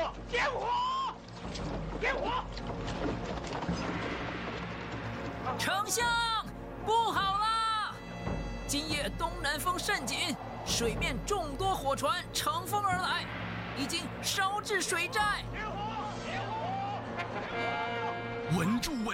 点火！点火！ 丞相，不好啦！今夜东南风甚紧，水面众多火船乘风而来，已经烧至水寨。 点火！点火！ 稳住！